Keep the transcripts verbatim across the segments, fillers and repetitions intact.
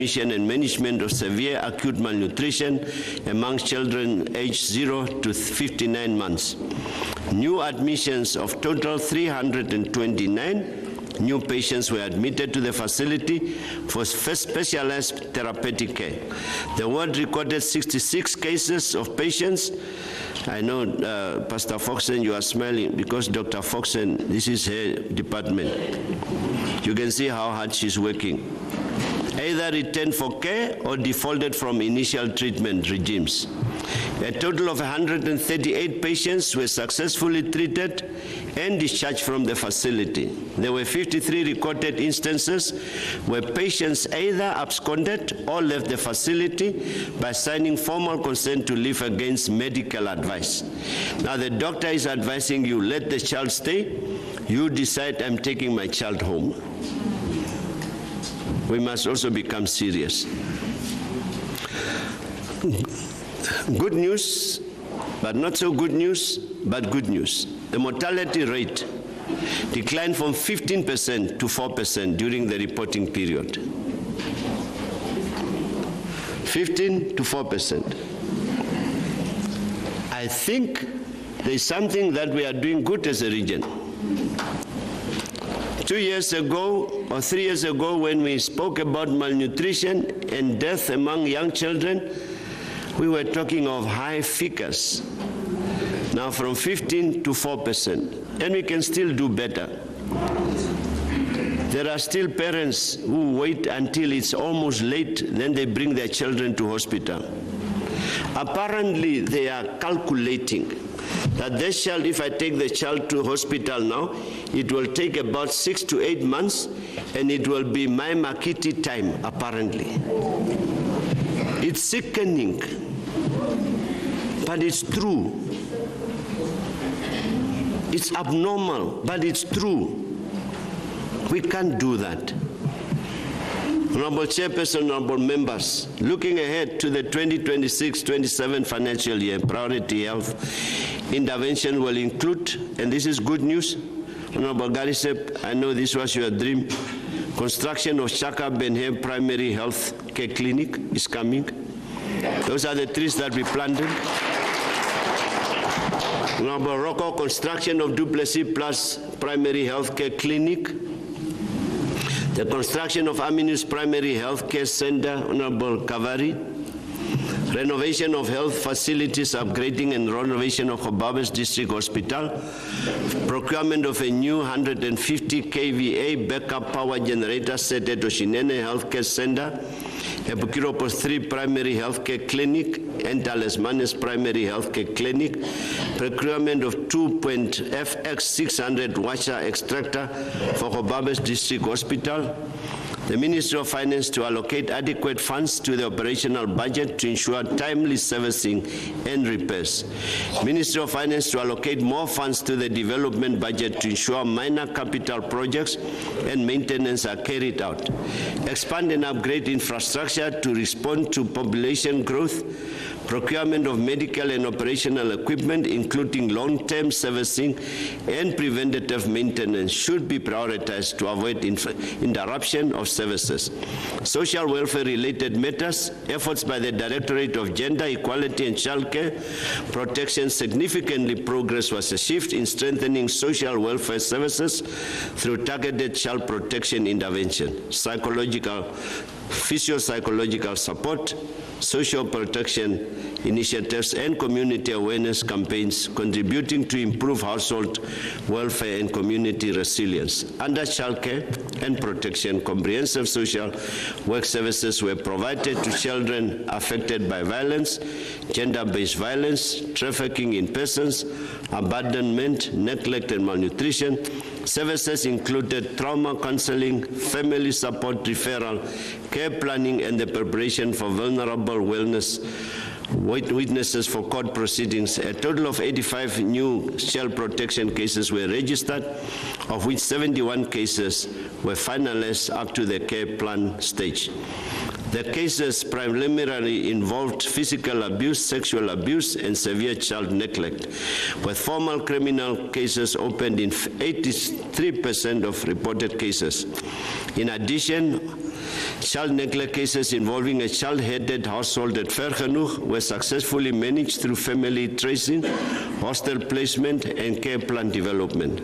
prevention and management of severe acute malnutrition amongst children aged zero to fifty-nine months. New admissions of total three hundred twenty-nine new patients were admitted to the facility for specialized therapeutic care. The ward recorded sixty-six cases of patients. I know, uh, Pastor Foxen, you are smiling because Doctor Foxen, this is her department. You can see how hard she's working. Either returned for care or defaulted from initial treatment regimes. A total of one hundred thirty-eight patients were successfully treated and discharged from the facility. There were fifty-three recorded instances where patients either absconded or left the facility by signing formal consent to leave against medical advice. Now the doctor is advising you, let the child stay. You decide, I'm taking my child home. We must also become serious. Good news, but not so good news, but good news. The mortality rate declined from fifteen percent to four percent during the reporting period. fifteen to four percent. I think there's something that we are doing good as a region. Two years ago or three years ago, when we spoke about malnutrition and death among young children, we were talking of high figures. Now from fifteen to four percent, and we can still do better. There are still parents who wait until it's almost late, then they bring their children to hospital. Apparently, they are calculating that this child, if I take the child to hospital now, it will take about six to eight months, and it will be my Makiti time, apparently. It's sickening, but it's true. It's abnormal, but it's true. We can't do that. Honorable Chairperson, honorable members, looking ahead to the twenty twenty-six twenty-seven financial year, priority health intervention will include, and this is good news, Honorable Garisep, I know this was your dream, construction of Shaka Benhem Primary Health Care Clinic is coming. Those are the trees that we planted. Honorable Rocco, construction of Duplessis Plus Primary Health Care Clinic. The construction of Aminus Primary Health Care Center, Honorable Kavari. Renovation of health facilities, upgrading and renovation of Hobabes District Hospital. Procurement of a new one hundred fifty K V A backup power generator set at Oshinene Healthcare Center. Epukiropos three Primary Healthcare Clinic and Talismanes Primary Healthcare Clinic. Procurement of two point F X six hundred washer extractor for Hobabes District Hospital. The Ministry of Finance to allocate adequate funds to the operational budget to ensure timely servicing and repairs. Ministry of Finance to allocate more funds to the development budget to ensure minor capital projects and maintenance are carried out. Expand and upgrade infrastructure to respond to population growth. Procurement of medical and operational equipment, including long-term servicing and preventative maintenance, should be prioritized to avoid interruption of services. Social welfare-related matters, efforts by the Directorate of Gender Equality and Childcare Protection, significantly progress was achieved in strengthening social welfare services through targeted child protection intervention, psychological, physio-psychological support, social protection initiatives, and community awareness campaigns contributing to improve household welfare and community resilience. Under childcare and protection, comprehensive social work services were provided to children affected by violence, gender-based violence, trafficking in persons, abandonment, neglect, and malnutrition. Services included trauma counseling, family support referral, care planning, and the preparation for vulnerable wellness witnesses for court proceedings. A total of eighty-five new child protection cases were registered, of which seventy-one cases were finalized up to the care plan stage. The cases primarily involved physical abuse, sexual abuse, and severe child neglect, with formal criminal cases opened in eighty-three percent of reported cases. In addition, Child neglect cases involving a child-headed household at Vergenoeg were successfully managed through family tracing, hostel placement, and care plan development.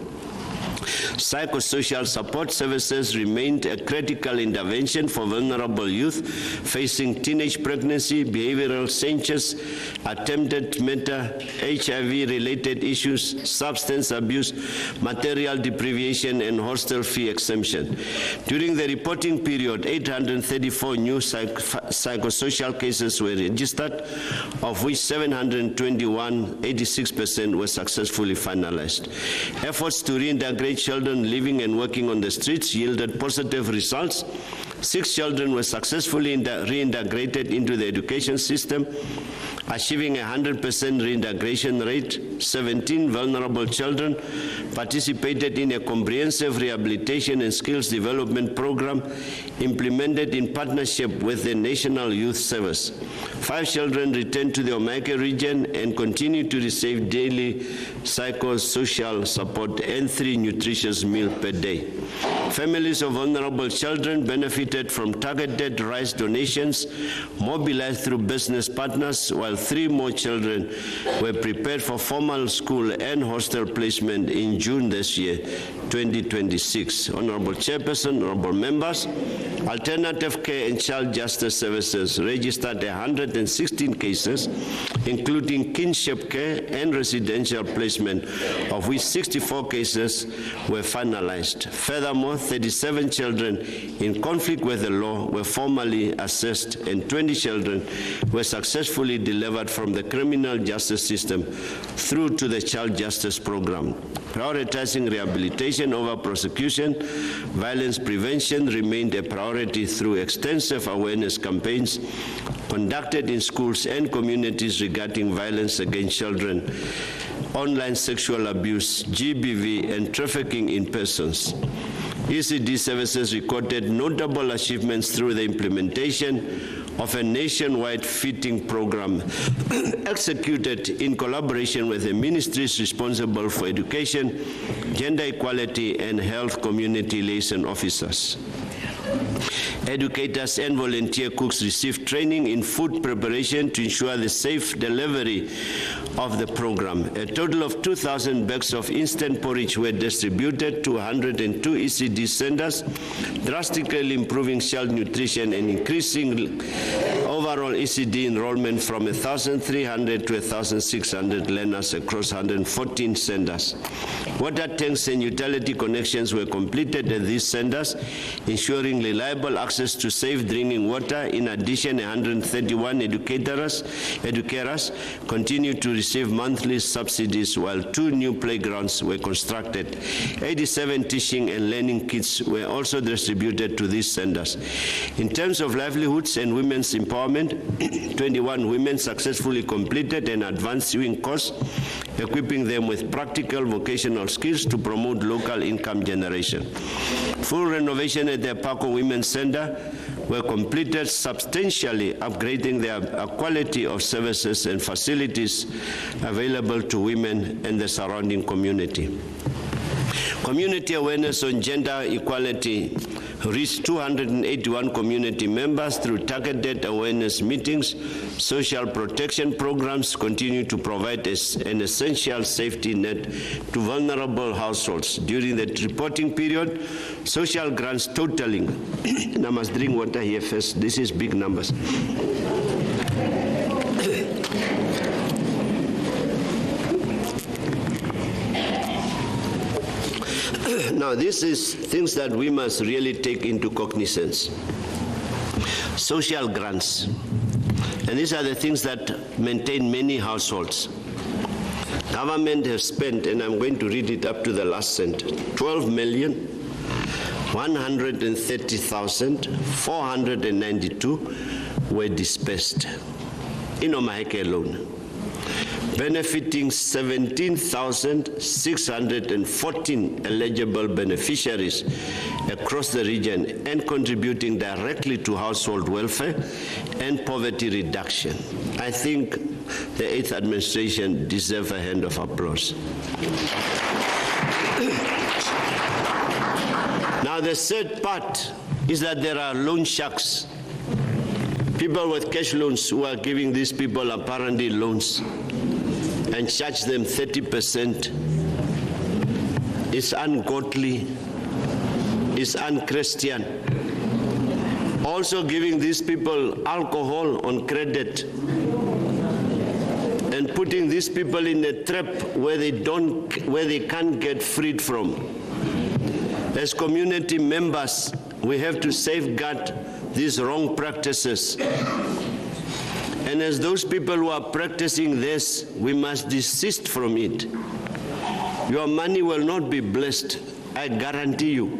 Psychosocial support services remained a critical intervention for vulnerable youth facing teenage pregnancy, behavioral changes, attempted murder, H I V-related issues, substance abuse, material deprivation, and hostel fee exemption. During the reporting period, eight hundred thirty-four new psych psychosocial cases were registered, of which seven hundred twenty-one, eighty-six percent, were successfully finalized. Efforts to reintegrate children living and working on the streets yielded positive results. Six children were successfully reintegrated into the education system, achieving a one hundred percent reintegration rate. seventeen vulnerable children participated in a comprehensive rehabilitation and skills development program implemented in partnership with the National Youth Service. Five children returned to the Omake region and continue to receive daily psychosocial support and three nutritious meals per day. Families of vulnerable children benefited from targeted rice donations mobilized through business partners, while three more children were prepared for formal school and hostel placement in June this year, twenty twenty-six. Honorable Chairperson, honorable members, alternative care and child justice services registered one hundred sixteen cases, including kinship care and residential placement, of which sixty-four cases were finalized. Furthermore, thirty-seven children in conflict with the law were formally assessed, and twenty children were successfully delivered from the criminal justice system through to the child justice program. Prioritizing rehabilitation over prosecution, violence prevention remained a priority through extensive awareness campaigns conducted in schools and communities regarding violence against children, online sexual abuse, G B V, and trafficking in persons. E C D services recorded notable achievements through the implementation of a nationwide feeding program executed in collaboration with the ministries responsible for education, gender equality, and health community liaison officers. Educators and volunteer cooks received training in food preparation to ensure the safe delivery of the program. A total of two thousand bags of instant porridge were distributed to one hundred two E C D centers, drastically improving child nutrition and increasing overall E C D enrollment from one thousand three hundred to one thousand six hundred learners across one hundred fourteen centers. Water tanks and utility connections were completed at these centers, ensuring reliable access to safe drinking water. In addition, one hundred thirty-one educators, educators continue to receive monthly subsidies, while two new playgrounds were constructed. eighty-seven teaching and learning kits were also distributed to these centers. In terms of livelihoods and women's empowerment, twenty-one women successfully completed an advanced sewing course, equipping them with practical vocational skills to promote local income generation. Full renovation at the Apako Women's Center were completed, substantially upgrading the quality of services and facilities available to women and the surrounding community. Community awareness on gender equality reached two hundred eighty-one community members through targeted awareness meetings. Social protection programs continue to provide an essential safety net to vulnerable households. During the reporting period, social grants totaling, and I must drink water here first, this is big numbers. Now, this is things that we must really take into cognizance. Social grants. And these are the things that maintain many households. Government has spent, and I'm going to read it up to the last cent, twelve million, one hundred thirty thousand, four hundred ninety-two were dispersed in Omaheke alone, benefiting seventeen thousand six hundred fourteen eligible beneficiaries across the region and contributing directly to household welfare and poverty reduction. I think the eighth administration deserves a hand of applause. Now, the third part is that there are loan sharks, people with cash loans who are giving these people apparently loans and charge them thirty percent. It's ungodly, it's unchristian. Also giving these people alcohol on credit and putting these people in a trap where they don't, where they can't get freed from. As community members, we have to safeguard these wrong practices. And as those people who are practicing this, we must desist from it. Your money will not be blessed, I guarantee you.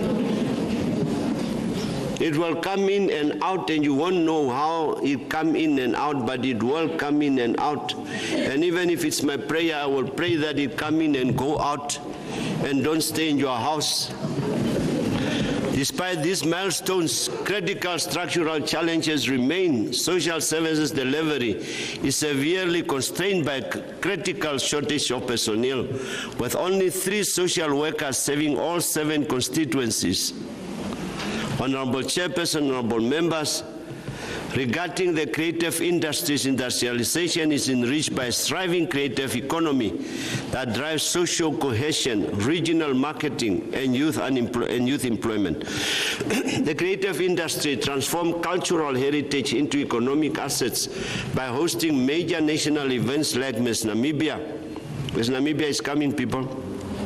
It will come in and out, and you won't know how it come in and out, but it will come in and out. And even if it's my prayer, I will pray that it come in and go out, and don't stay in your house. Despite these milestones, critical structural challenges remain. Social services delivery is severely constrained by critical shortage of personnel, with only three social workers serving all seven constituencies. Honorable Chairperson, honorable members, regarding the creative industries, industrialization is enriched by a thriving creative economy that drives social cohesion, regional marketing, and youth, and youth employment. The creative industry transforms cultural heritage into economic assets by hosting major national events like Miss Namibia. Miss Namibia is coming, people.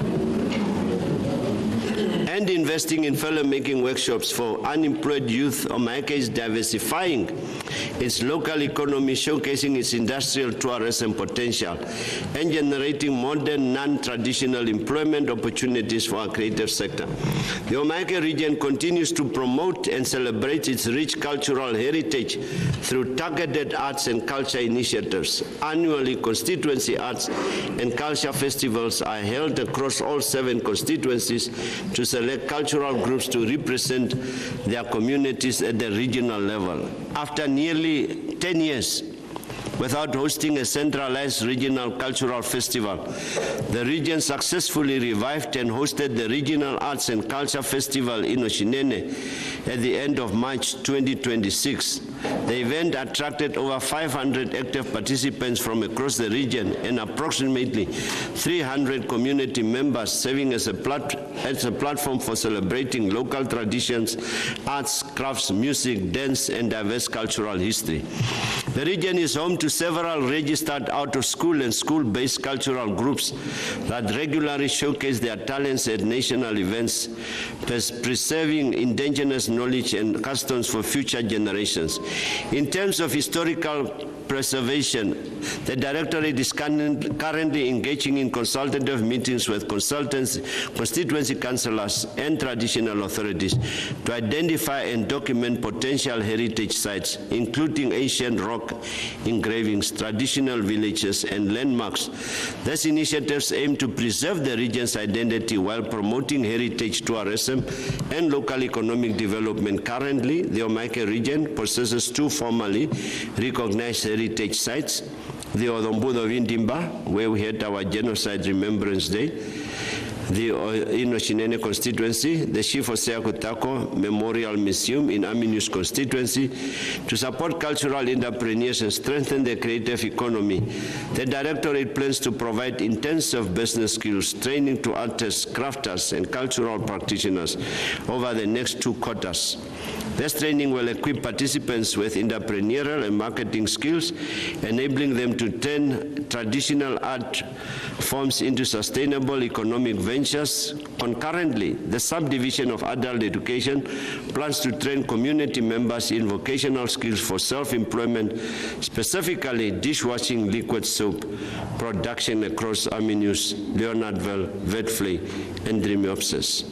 And investing in filmmaking workshops for unemployed youth. Omaheke is diversifying its local economy, showcasing its industrial tourism potential, and generating modern, non-traditional employment opportunities for our creative sector. The Omaheke region continues to promote and celebrate its rich cultural heritage through targeted arts and culture initiatives. Annually, constituency arts and culture festivals are held across all seven constituencies to select cultural groups to represent their communities at the regional level. After nearly ten years without hosting a centralized regional cultural festival, the region successfully revived and hosted the Regional Arts and Culture Festival in Oshinene at the end of March twenty twenty-six. The event attracted over five hundred active participants from across the region and approximately three hundred community members, serving as a, plat as a platform for celebrating local traditions, arts, crafts, music, dance, and diverse cultural history. The region is home to several registered out-of-school and school-based cultural groups that regularly showcase their talents at national events, preserving indigenous knowledge and customs for future generations. In terms of historical preservation, the Directorate is currently engaging in consultative meetings with consultants, constituency councillors, and traditional authorities to identify and document potential heritage sites, including ancient rock engravings, traditional villages, and landmarks. These initiatives aim to preserve the region's identity while promoting heritage tourism and local economic development. Currently, the Omaheke region possesses two formally recognized heritage sites: the Odombudo Vindimba, where we had our Genocide Remembrance Day, the Oshinene constituency, the Chief Hosea Kutako Memorial Museum in Aminus constituency. To support cultural entrepreneurs and strengthen the creative economy, the Directorate plans to provide intensive business skills training to artists, crafters, and cultural practitioners over the next two quarters. This training will equip participants with entrepreneurial and marketing skills, enabling them to turn traditional art forms into sustainable economic ventures. Concurrently, the subdivision of adult education plans to train community members in vocational skills for self-employment, specifically dishwashing, liquid soap production across Aminus, Leonardville, Witfley, and Dreamiopsis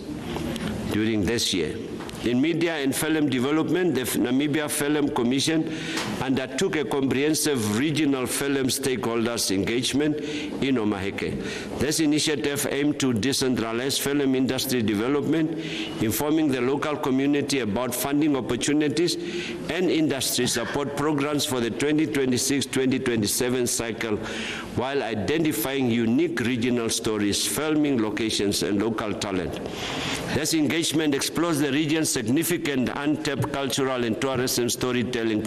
during this year. In media and film development, the Namibia Film Commission undertook a comprehensive regional film stakeholders engagement in Omaheke. This initiative aimed to decentralize film industry development, informing the local community about funding opportunities and industry support programs for the twenty twenty-six twenty twenty-seven cycle, while identifying unique regional stories, filming locations, and local talent. This engagement explores the region's significant untapped cultural and tourism storytelling